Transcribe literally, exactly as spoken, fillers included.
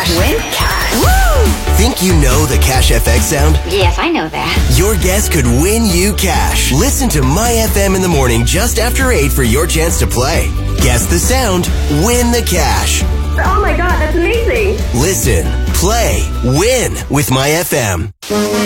cash. Win cash. Woo! Think you know the Cash F X sound? Yes, I know that. Your guess could win you cash. Listen to My F M in the morning just after eight for your chance to play. Guess the sound, win the cash. Oh my God, that's amazing. Listen, play, win with My F M.